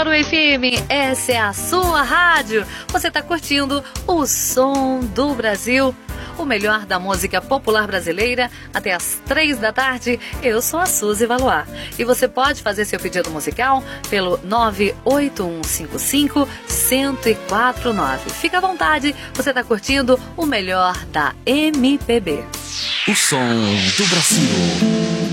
Caruaru FM, essa é a sua rádio. Você está curtindo o som do Brasil, o melhor da música popular brasileira, até às 3 da tarde. Eu sou a Suzy Valois e você pode fazer seu pedido musical pelo 98155-1049. Fica à vontade, você está curtindo o melhor da MPB. O som do Brasil.